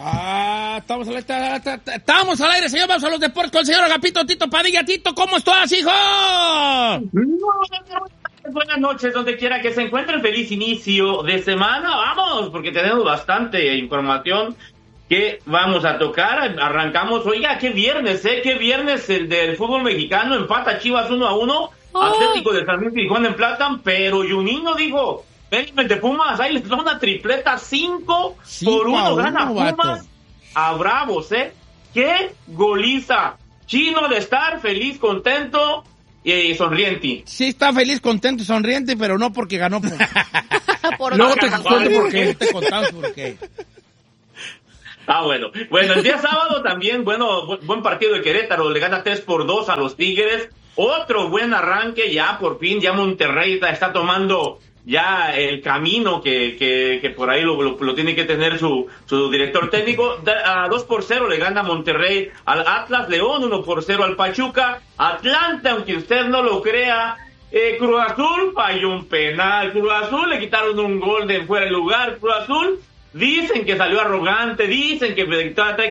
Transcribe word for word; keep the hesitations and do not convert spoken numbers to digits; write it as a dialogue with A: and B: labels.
A: Ah, estamos al aire, estamos al aire, señor. Vamos a los deportes con el señor Agapito Tito Padilla. Tito, ¿cómo estás, hijo?
B: Buenas noches, donde quiera que se encuentren. Feliz inicio de semana. Vamos, porque tenemos bastante información que vamos a tocar. Arrancamos, oiga, qué viernes, ¿eh? Qué viernes el del fútbol mexicano. Empata Chivas uno a uno. Oh. Atlético de San Luis y Juan empatan, pero Juninho dijo, ven de Pumas, ahí les da una tripleta, cinco por uno, gana Pumas a Bravos, ¿eh? ¡Qué goliza! Chino de estar feliz, contento y sonriente.
A: Sí, está feliz, contento y sonriente, pero no porque ganó Pumas.
C: por
A: Luego te cuento por qué. Te contamos por qué.
B: Ah, bueno. Bueno, el día sábado también, bueno, buen partido de Querétaro, le gana tres por dos a los Tigres. Otro buen arranque, ya por fin, ya Monterrey está tomando ya el camino que, que, que por ahí lo, lo, lo tiene que tener su, su director técnico. A dos por cero le gana Monterrey al Atlas, León uno por cero al Pachuca, Atlanta, aunque usted no lo crea, eh, Cruz Azul falló un penal, Cruz Azul le quitaron un gol de fuera de lugar, Cruz Azul dicen que salió arrogante, dicen que trae